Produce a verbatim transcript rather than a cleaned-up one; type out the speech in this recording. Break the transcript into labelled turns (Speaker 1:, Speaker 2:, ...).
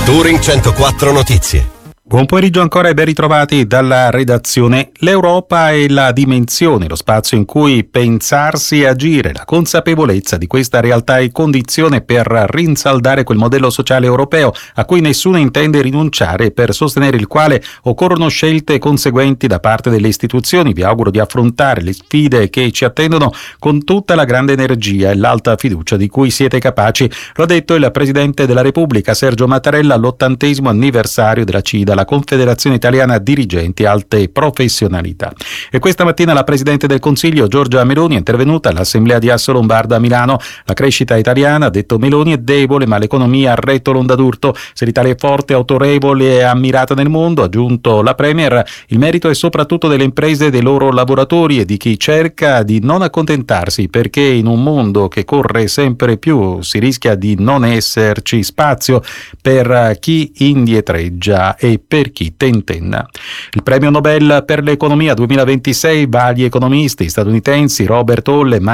Speaker 1: Touring centoquattro Notizie.
Speaker 2: Buon pomeriggio ancora e ben ritrovati dalla redazione. L'Europa è la dimensione, lo spazio in cui pensarsi e agire. La consapevolezza di questa realtà è condizione per rinsaldare quel modello sociale europeo a cui nessuno intende rinunciare e per sostenere il quale occorrono scelte conseguenti da parte delle istituzioni. Vi auguro di affrontare le sfide che ci attendono con tutta la grande energia e l'alta fiducia di cui siete capaci. Lo ha detto il Presidente della Repubblica Sergio Mattarella all'ottantesimo anniversario della CIDA, la Confederazione Italiana Dirigenti Alte Professionalità. E questa mattina la Presidente del Consiglio Giorgia Meloni è intervenuta all'Assemblea di Assolombarda a Milano. La crescita italiana, ha detto Meloni, è debole, ma l'economia ha retto l'onda d'urto. Se l'Italia è forte, autorevole e ammirata nel mondo, ha aggiunto la Premier, il merito è soprattutto delle imprese e dei loro lavoratori e di chi cerca di non accontentarsi, perché in un mondo che corre sempre più si rischia di non esserci spazio per chi indietreggia e per chi tentenna. Il premio Nobel per l'economia duemilaventisei va agli economisti statunitensi Robert Hall e